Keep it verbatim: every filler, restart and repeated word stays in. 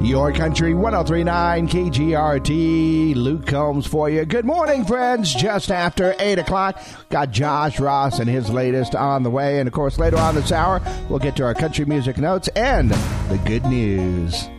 Your Country one oh three point nine K G R T. Luke Combs for you. Good morning, friends. Just after eight o'clock. Got Josh Ross and his latest on the way. And, of course, later on this hour, we'll get to our country music notes and the good news.